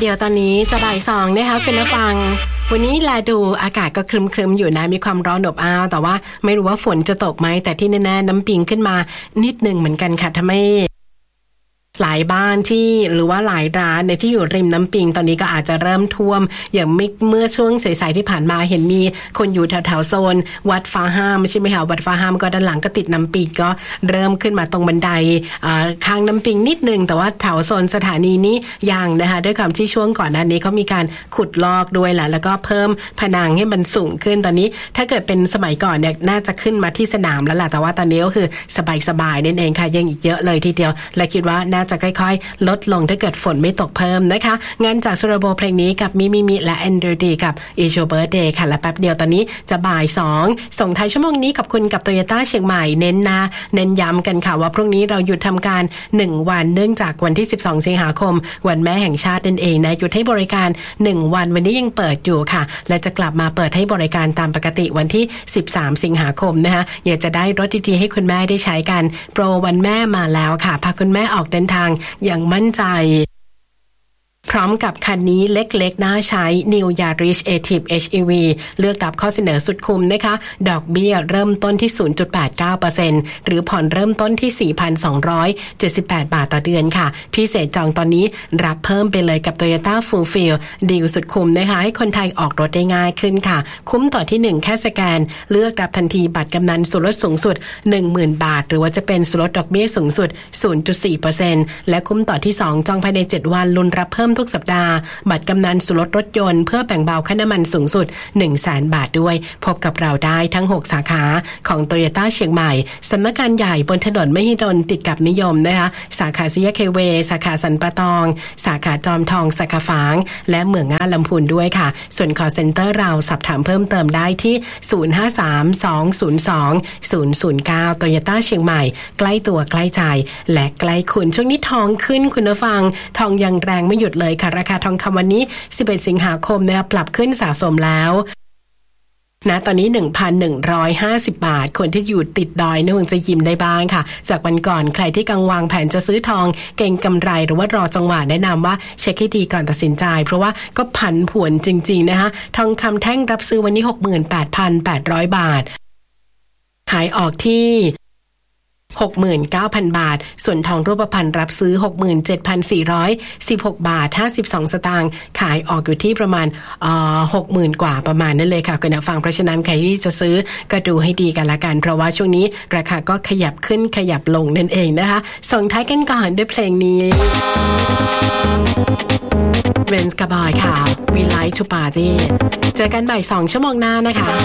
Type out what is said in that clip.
เดียวตอนนี้จะบ่าย2นะคะคุณผู้ฟังวันนี้แลดูอากาศก็ครึมๆอยู่นะมีความร้อนอบอ้าวแต่ว่าไม่รู้ว่าฝนจะตกไหมแต่ที่แน่ๆน้ำปิงขึ้นมานิดนึงเหมือนกันค่ะทำให้หลายบ้านที่หรือว่าหลายร้านในที่อยู่ริมน้ำปิงตอนนี้ก็อาจจะเริ่มท่วมอย่างเมื่อช่วงสายๆที่ผ่านมาเห็นมีคนอยู่แถวๆโซนวัดฟ้าห้ามใช่ไหมคะวัดฟ้าห้ามก็ด้านหลังก็ติดน้ำปิงก็เริ่มขึ้นมาตรงบันไดข้างน้ำปิงนิดนึงแต่ว่าแถวโซนสถานีนี้ยังนะคะด้วยความที่ช่วงก่อนหน้านี้เขามีการขุดลอกด้วยแหละแล้วก็เพิ่มผนังให้มันสูงขึ้นตอนนี้ถ้าเกิดเป็นสมัยก่อนเนี่ยน่าจะขึ้นมาที่สนามแล้วล่ะแต่ว่าตอนนี้ก็คือสบายๆนั่นเองค่ะยังอีกเยอะเลยทีเดียวและคิดว่าน่าจะค่อยๆลดลงถ้าเกิดฝนไม่ตกเพิ่มนะคะงานจากซูโรโบเพลงนี้กับมิและแอนดรูดีกับอีโชเบิร์ดเดย์ค่ะและแป๊บเดียวตอนนี้จะบ่าย2ส่งท้ายชั่วโมงนี้กับคุณกับโตโยต้าเชียงใหม่เน้นย้ำกันค่ะว่าพรุ่งนี้เราหยุดทำการ1วันเนื่องจากวันที่12สิงหาคมวันแม่แห่งชาตินั่นเองนะหยุดให้บริการ1วันวันนี้ยังเปิดอยู่ค่ะและจะกลับมาเปิดให้บริการตามปกติวันที่13สิงหาคมนะคะอยากจะได้รถดีๆให้คุณแม่ได้ใช้กันโปรวันแม่มาแล้วค่ะพาคุณแม่ออกเดินทางอย่างมั่นใจพร้อมกับคันนี้เล็กๆน่าใช้ New Yaris Active HEV เลือกรับข้อเสนอสุดคุ้มนะคะดอกเบี้ยเริ่มต้นที่ 0.89% หรือผ่อนเริ่มต้นที่ 4,278 บาทต่อเดือนค่ะพิเศษจองตอนนี้รับเพิ่มไปเลยกับ Toyota Fulfill ดีลสุดคุ้มนะคะให้คนไทยออกรถได้ง่ายขึ้นค่ะคุ้มต่อที่1แค่สแกนเลือกรับทันทีบัตรกำนันส่วนลดสูงสุด 10,000 บาทหรือว่าจะเป็นส่วนลดดอกเบี้ยสูงสุด 0.4% และคุ้มต่อที่2จองภายใน7วันลุ้นรับเพิ่มทุกสัปดาห์บัตรกำนันส่วนลดรถยนต์เพื่อแบ่งเบาค่าน้ำมันสูงสุด 100,000 บาทด้วยพบกับเราได้ทั้ง6สาขาของ Toyota เชียงใหม่สำนักงานใหญ่บนถนนมหิดลติดกับนิยมนะคะสาขาสี่แยกเคเวสาขาสันปะตองสาขาจอมทองสาขาฝางและเมืองง่าลำพูนด้วยค่ะส่วน call center เราสอบถามเพิ่มเติมได้ที่053-202-009 Toyota เชียงใหม่ใกล้ตัวใกล้ใจและใกล้คุณช่วงนี้ทองขึ้นคุณผู้ฟังทองยังแรงไม่หยุดเลยค่ะราคาทองคำวันนี้11สิงหาคมเนี่ยปรับขึ้นสะสมแล้วนะตอนนี้ 1,150 บาทคนที่อยู่ติดดอยนี่คงจะยิ้มได้บ้างค่ะจากวันก่อนใครที่กำลังวางแผนจะซื้อทองเก่งกำไรหรือว่ารอจังหวะแนะนำว่าเช็คให้ดีก่อนตัดสินใจเพราะว่าก็ผันผวนจริงๆนะคะทองคำแท่งรับซื้อวันนี้ 68,800 บาทขายออกที่69,000 บาทส่วนทองรูปพรรณรับซื้อ 67,416 บาท52สตางค์ขายออกอยู่ที่ประมาณ60,000 กว่าประมาณนั่นเลยค่ะคุณผู้ฟังเพราะฉะนั้นใครที่จะซื้อก็ดูให้ดีกันละกันเพราะว่าช่วงนี้ราคาก็ขยับขึ้นขยับลงนั่นเองนะคะส่งท้ายกันก่อนด้วยเพลงนี้เวนส์กับบอยค่ะ We Like to Party เจอกันบ่าย2ชั่วโมงหน้านะคะ